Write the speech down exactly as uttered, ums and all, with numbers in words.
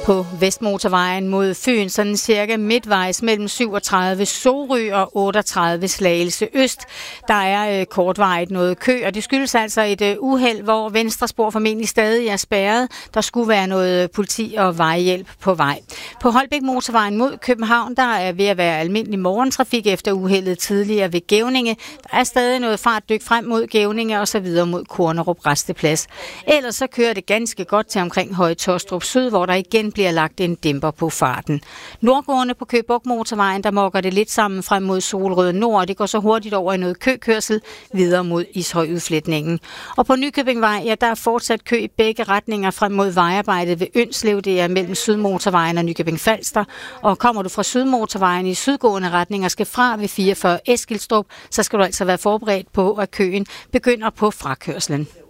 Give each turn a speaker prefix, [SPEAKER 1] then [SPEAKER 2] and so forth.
[SPEAKER 1] På Vestmotorvejen mod Fyn, sådan cirka midtvejs mellem syvogtredive Sorø og otteogtredive Slagelse Øst. Der er øh, kortvarigt noget kø, og det skyldes altså et øh, uheld, hvor venstre spor formentlig stadig er spærret. Der skulle være noget politi og vejhjælp på vej. På Holbæk Motorvejen mod København, der er ved at være almindelig morgentrafik efter uheldet tidligere ved Gævninge. Der er stadig noget fartdyk frem mod Gævninge og så videre mod Kornerup Rasteplads. Ellers så kører det ganske godt til omkring Høje Taastrup Syd, hvor der igen bliver lagt en dæmper på farten. Nordgående på Køge Bugt Motorvejen, der mokker det lidt sammen frem mod Solrød Nord, og det går så hurtigt over i noget køkørsel videre mod Ishøj-udfletningen. Og på Nykøbingvej, ja, der er fortsat kø i begge retninger frem mod vejarbejdet ved Ønslev. Det er mellem Sydmotorvejen og Nykøbing Falster. Og kommer du fra Sydmotorvejen i sydgående retning og skal fra ved fireogfyrre Eskilstrup, så skal du altså være forberedt på, at køen begynder på frakørslen.